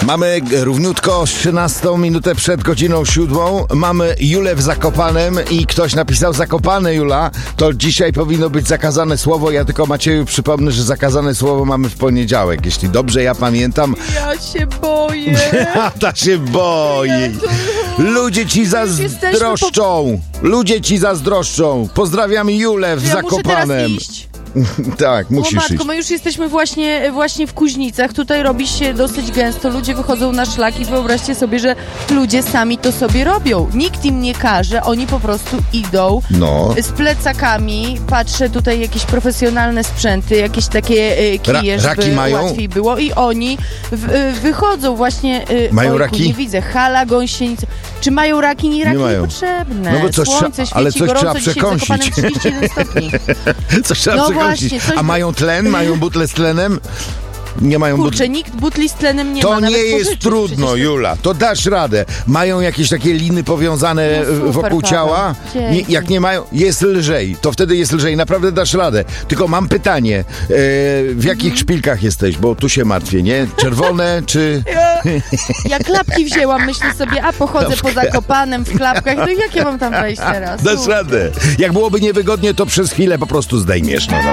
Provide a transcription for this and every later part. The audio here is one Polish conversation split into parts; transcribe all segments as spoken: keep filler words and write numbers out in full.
Mamy równiutko trzynastą minutę przed godziną siódmą. Mamy Julę w Zakopanem i ktoś napisał Zakopane, Jula. To dzisiaj powinno być zakazane słowo. Ja tylko Macieju przypomnę, że zakazane słowo mamy w poniedziałek. Jeśli dobrze ja pamiętam. Ja się boję. Ta się boi. Ludzie ci zazdroszczą. Ludzie ci zazdroszczą. Pozdrawiam Julę w ja Zakopanem. Muszę teraz iść. Tak, musisz o matko, iść. my już jesteśmy właśnie, właśnie w Kuźnicach. Tutaj robi się dosyć gęsto. Ludzie wychodzą na szlak i wyobraźcie sobie, że ludzie sami to sobie robią. Nikt im nie każe, oni po prostu idą No. z plecakami. Patrzę tutaj jakieś profesjonalne sprzęty, jakieś takie y, kije, Ra- raki żeby mają? łatwiej było. I oni w, y, wychodzą właśnie... Y, Mają ojku, raki? Nie widzę. Hala, gąsienica. Czy mają raki? Nie, raki Nie mają. niepotrzebne. No bo coś Słońce trzeba- świeci, ale coś gorąco trzeba dzisiaj w przekąsić. Zakopanem trzydzieści jeden stopni. Coś trzeba No przekąsić. właśnie, coś A by- mają tlen? Mają butle z tlenem? Nie mają Kurczę, butli. nikt butli z tlenem nie To ma. nawet nie jest pożyczyć, trudno, przecież to- Jula. To dasz radę. Mają jakieś takie liny powiązane No super, wokół Paweł. ciała? Nie, Dzięki. jak nie mają, jest lżej. To wtedy jest lżej. Naprawdę dasz radę. Tylko mam pytanie. E, w jakich Mhm. szpilkach jesteś? Bo tu się martwię, nie? Czerwone czy... Ja klapki wzięłam, myślę sobie, a pochodzę po Zakopanem w klapkach, no i jak ja mam tam wejść teraz? Dasz radę. Jak byłoby niewygodnie, to przez chwilę po prostu zdejmiesz. No,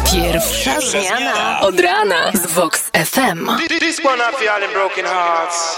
Pierwsza zmiana od rana z Vox F M. This one up for all them broken hearts.